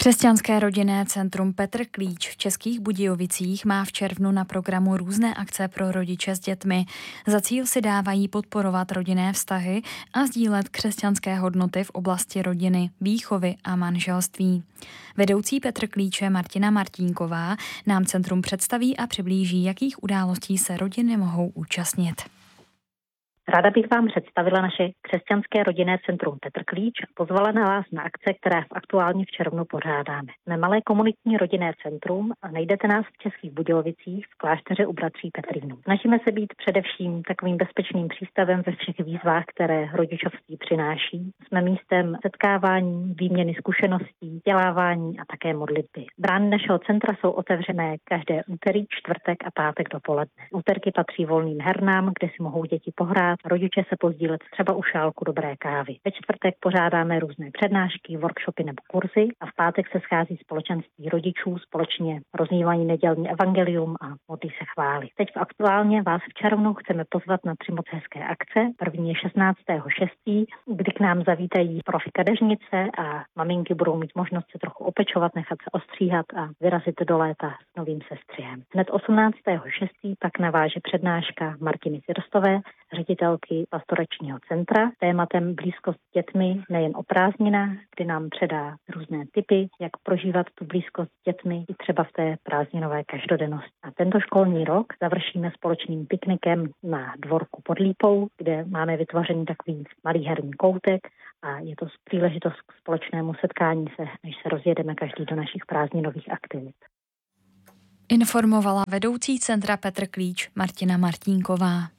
Křesťanské rodinné centrum Petr Klíč v Českých Budějovicích má v červnu na programu různé akce pro rodiče s dětmi. Za cíl si dávají podporovat rodinné vztahy a sdílet křesťanské hodnoty v oblasti rodiny, výchovy a manželství. Vedoucí Petr Klíče Martina Martínková nám centrum představí a přiblíží, jakých událostí se rodiny mohou účastnit. Ráda bych vám představila naše křesťanské rodinné centrum Petr Klíč a pozvala na vás na akce, které aktuálně v červnu pořádáme. Jsme malé komunitní rodinné centrum a najdete nás v Českých Budějovicích v klášteře u bratří Petrínů. Snažíme se být především takovým bezpečným přístavem ve všech výzvách, které rodičovství přináší. Jsme místem setkávání, výměny zkušeností, vzdělávání a také modlitby. Brány našeho centra jsou otevřené každé úterý, čtvrtek a pátek dopoledne. Úterky patří volným hernám, kde si mohou děti pohrát, rodiče se pozdílet třeba u šálku dobré kávy. Ve čtvrtek pořádáme různé přednášky, workshopy nebo kurzy a v pátek se schází společenství rodičů, společně rozmívají nedělní evangelium a modlí se chvály. Teď aktuálně vás v červnu chceme pozvat na 3 moc hezké akce. První je 16.6., kdy k nám zavítají profi kadeřnice a maminky budou mít možnost se trochu opečovat, nechat se ostříhat a vyrazit do léta s novým sestřihem. Hned 18.6. pak naváže přednáška Martiny Firstové, ředitelky pastoračního centra, tématem blízkost s dětmi nejen o prázdninách, kdy nám předá různé tipy, jak prožívat tu blízkost s dětmi i třeba v té prázdninové každodennosti. A tento školní rok završíme společným piknikem na dvorku pod Lípou, kde máme vytvořený takový malý herní koutek a je to příležitost k společnému setkání se, než se rozjedeme každý do našich prázdninových aktivit. Informovala vedoucí centra Petr Klíč Martina Martínková.